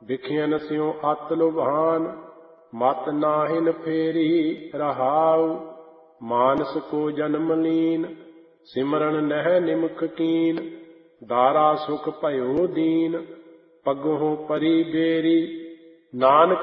ਬਿਖਿਆਨ ਸਿਉ ਅਤ ਲੁਭਾਨ, ਮਤ ਨਾਹਿਨ ਫੇਰੀ ਰਹਾਉ। ਮਾਨਸ ਕੋ ਜਨਮ ਲੀਨ, ਸਿਮਰਨ ਨਹਿ ਨਿਮਖ ਕੀਨ। ਦਾਰਾ ਸੁਖ ਭਇਓ ਦੀਨ, ਪਗਹੁ ਪਰੀ ਬੇਰੀ। ਨਾਨਕ